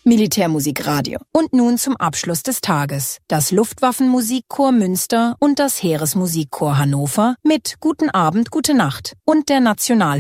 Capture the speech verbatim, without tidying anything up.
Militärmusikradio. Und nun zum Abschluss des Tages. Das Luftwaffenmusikchor Münster und das Heeresmusikchor Hannover mit Guten Abend, gute Nacht und der National